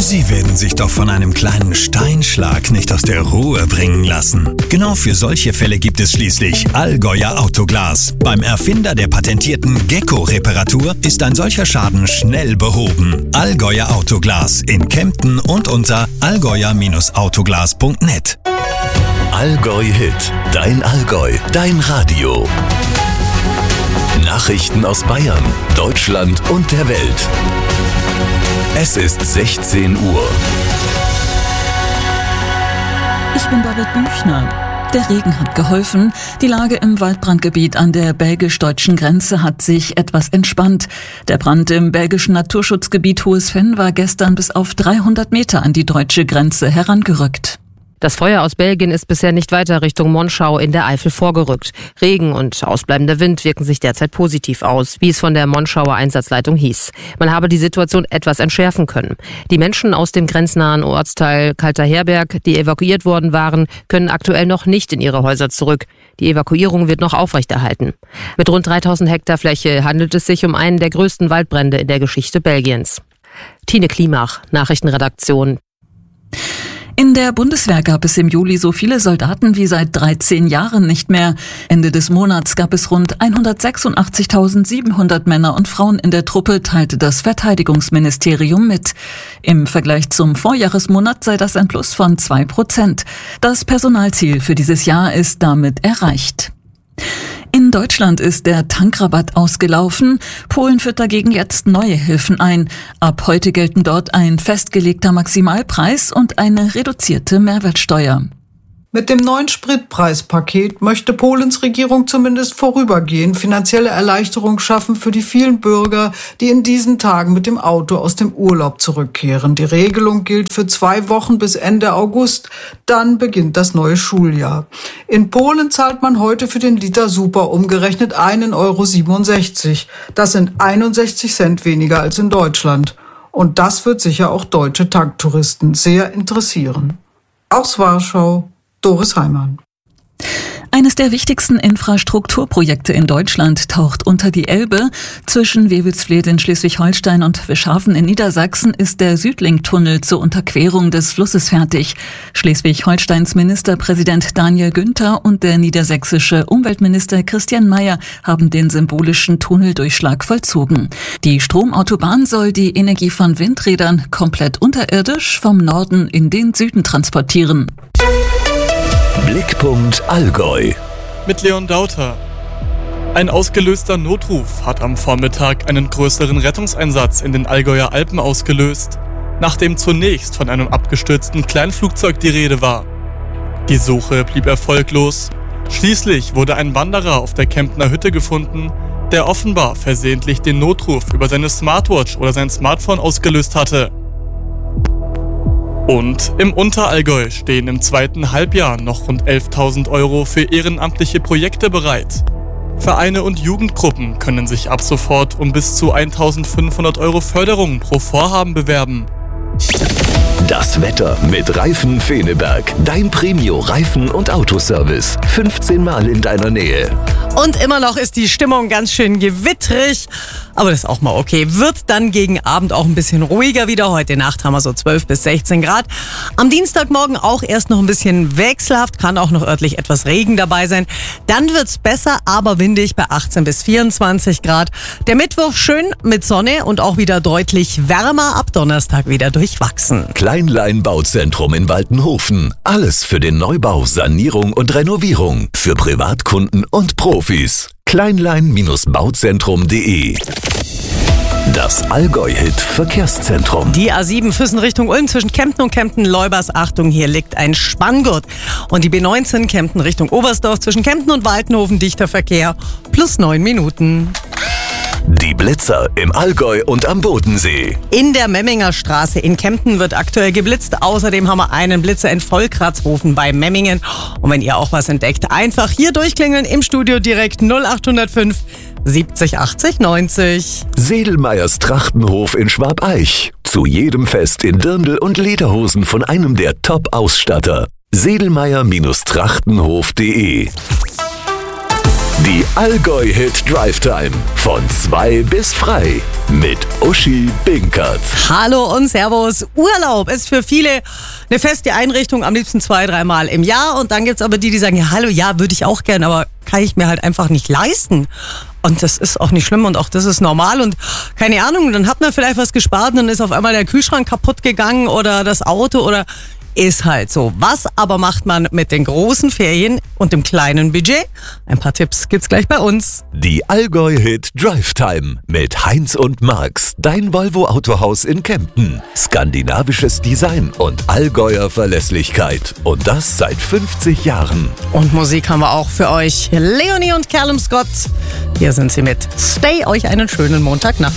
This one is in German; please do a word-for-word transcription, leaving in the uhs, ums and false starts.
Sie werden sich doch von einem kleinen Steinschlag nicht aus der Ruhe bringen lassen. Genau für solche Fälle gibt es schließlich Allgäuer Autoglas. Beim Erfinder der patentierten Gecko-Reparatur ist ein solcher Schaden schnell behoben. Allgäuer Autoglas in Kempten und unter allgäuer Autoglas punkt net. Allgäu Hit, dein Allgäu, dein Radio. Nachrichten aus Bayern, Deutschland und der Welt. Es ist sechzehn Uhr. Ich bin Babette Büchner. Der Regen hat geholfen. Die Lage im Waldbrandgebiet an der belgisch-deutschen Grenze hat sich etwas entspannt. Der Brand im belgischen Naturschutzgebiet Hohes Venn war gestern bis auf dreihundert Meter an die deutsche Grenze herangerückt. Das Feuer aus Belgien ist bisher nicht weiter Richtung Monschau in der Eifel vorgerückt. Regen und ausbleibender Wind wirken sich derzeit positiv aus, wie es von der Monschauer Einsatzleitung hieß. Man habe die Situation etwas entschärfen können. Die Menschen aus dem grenznahen Ortsteil Kalter Herberg, die evakuiert worden waren, können aktuell noch nicht in ihre Häuser zurück. Die Evakuierung wird noch aufrechterhalten. Mit rund dreitausend Hektar Fläche handelt es sich um einen der größten Waldbrände in der Geschichte Belgiens. Tine Klimach, Nachrichtenredaktion. In der Bundeswehr gab es im Juli so viele Soldaten wie seit dreizehn Jahren nicht mehr. Ende des Monats gab es rund hundertsechsundachtzigtausendsiebenhundert Männer und Frauen in der Truppe, teilte das Verteidigungsministerium mit. Im Vergleich zum Vorjahresmonat sei das ein Plus von zwei Prozent. Das Personalziel für dieses Jahr ist damit erreicht. In Deutschland ist der Tankrabatt ausgelaufen. Polen führt dagegen jetzt neue Hilfen ein. Ab heute gelten dort ein festgelegter Maximalpreis und eine reduzierte Mehrwertsteuer. Mit dem neuen Spritpreispaket möchte Polens Regierung zumindest vorübergehend finanzielle Erleichterung schaffen für die vielen Bürger, die in diesen Tagen mit dem Auto aus dem Urlaub zurückkehren. Die Regelung gilt für zwei Wochen bis Ende August. Dann beginnt das neue Schuljahr. In Polen zahlt man heute für den Liter Super umgerechnet einen Euro siebenundsechzig. Das sind einundsechzig Cent weniger als in Deutschland. Und das wird sicher auch deutsche Tanktouristen sehr interessieren. Aus Warschau, Doris Heimann. Eines der wichtigsten Infrastrukturprojekte in Deutschland taucht unter die Elbe. Zwischen Wewelsfleth in Schleswig-Holstein und Wischhafen in Niedersachsen ist der Südlink-Tunnel zur Unterquerung des Flusses fertig. Schleswig-Holsteins Ministerpräsident Daniel Günther und der niedersächsische Umweltminister Christian Mayer haben den symbolischen Tunneldurchschlag vollzogen. Die Stromautobahn soll die Energie von Windrädern komplett unterirdisch vom Norden in den Süden transportieren. Blickpunkt Allgäu. Mit Leon Dauter. Ein ausgelöster Notruf hat am Vormittag einen größeren Rettungseinsatz in den Allgäuer Alpen ausgelöst, nachdem zunächst von einem abgestürzten Kleinflugzeug die Rede war. Die Suche blieb erfolglos. Schließlich wurde ein Wanderer auf der Kemptner Hütte gefunden, der offenbar versehentlich den Notruf über seine Smartwatch oder sein Smartphone ausgelöst hatte. Und im Unterallgäu stehen im zweiten Halbjahr noch rund elftausend Euro für ehrenamtliche Projekte bereit. Vereine und Jugendgruppen können sich ab sofort um bis zu eintausendfünfhundert Euro Förderung pro Vorhaben bewerben. Das Wetter mit Reifen Feneberg. Dein Premio-Reifen- und Autoservice. fünfzehn Mal in deiner Nähe. Und immer noch ist die Stimmung ganz schön gewittrig. Aber das ist auch mal okay. Wird dann gegen Abend auch ein bisschen ruhiger wieder. Heute Nacht haben wir so zwölf bis sechzehn Grad. Am Dienstagmorgen auch erst noch ein bisschen wechselhaft. Kann auch noch örtlich etwas Regen dabei sein. Dann wird's besser, aber windig bei achtzehn bis vierundzwanzig Grad. Der Mittwoch schön mit Sonne und auch wieder deutlich wärmer. Ab Donnerstag wieder durchwachsen. Kleinlein Bauzentrum in Waltenhofen. Alles für den Neubau, Sanierung und Renovierung. Für Privatkunden und Profis. kleinlein Bauzentrum punkt de. Das Allgäu-Hit Verkehrszentrum. Die A sieben Füssen Richtung Ulm zwischen Kempten und Kempten-Leubers. Achtung, hier liegt ein Spanngurt. Und die B neunzehn Kempten Richtung Oberstdorf zwischen Kempten und Waltenhofen dichter Verkehr. Plus neun Minuten. Die Blitzer im Allgäu und am Bodensee. In der Memminger Straße in Kempten wird aktuell geblitzt. Außerdem haben wir einen Blitzer in Vollkratzhofen bei Memmingen. Und wenn ihr auch was entdeckt, einfach hier durchklingeln im Studio direkt null acht null fünf siebzig achtzig neunzig. Sedelmeyers Trachtenhof in Schwabeich. Zu jedem Fest in Dirndl und Lederhosen von einem der Top-Ausstatter. sedelmeyer Trachtenhof punkt de. Die Allgäu-Hit Drive Time. Von zwei bis frei. Mit Uschi Binkert. Hallo und Servus. Urlaub ist für viele eine feste Einrichtung, am liebsten zwei, dreimal im Jahr. Und dann gibt's aber die, die sagen, ja hallo, ja, würde ich auch gern, aber kann ich mir halt einfach nicht leisten. Und das ist auch nicht schlimm und auch das ist normal. Und keine Ahnung, dann hat man vielleicht was gespart und dann ist auf einmal der Kühlschrank kaputt gegangen oder das Auto oder... Ist halt so. Was aber macht man mit den großen Ferien und dem kleinen Budget? Ein paar Tipps gibt's gleich bei uns. Die Allgäu-Hit Drive Time mit Heinz und Marx, dein Volvo Autohaus in Kempten. Skandinavisches Design und Allgäuer Verlässlichkeit. Und das seit fünfzig Jahren. Und Musik haben wir auch für euch. Leonie und Callum Scott. Hier sind sie mit Stay. Euch einen schönen Montagnachmittag.